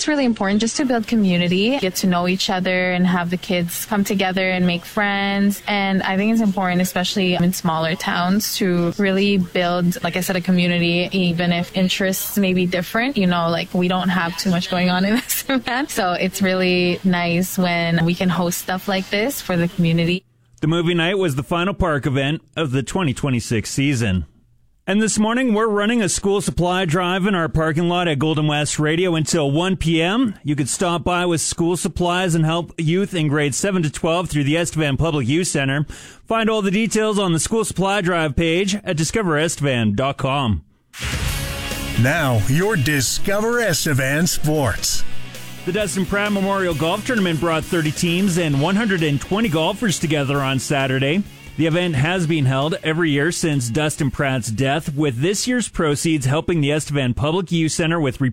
it's really important just to build community, get to know each other, and have the kids come together and make friends. And I think it's important, especially in smaller towns, to really build, like I said, a community, even if interests may be different. Like we don't have too much going on in this event. So it's really nice when we can host stuff like this for the community. The movie night was the final park event of the 2026 season. And this morning, we're running a school supply drive in our parking lot at Golden West Radio until 1 p.m. You could stop by with school supplies and help youth in grades 7 to 12 through the Estevan Public Youth Center. Find all the details on the school supply drive page at discoverestevan.com. Now, your Discover Estevan Sports. The Dustin Pratt Memorial Golf Tournament brought 30 teams and 120 golfers together on Saturday. The event has been held every year since Dustin Pratt's death, with this year's proceeds helping the Estevan Public Youth Center with